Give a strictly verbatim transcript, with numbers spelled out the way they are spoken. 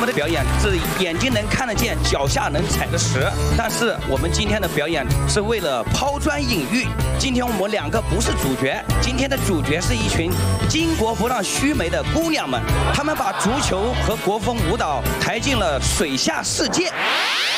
们的表演是眼睛能看得见，脚下能踩着石。但是我们今天的表演是为了抛砖引玉。今天我们两个不是主角，今天的主角是一群巾帼不让须眉的姑娘们，她们把足球和国风舞蹈抬进了水下世界。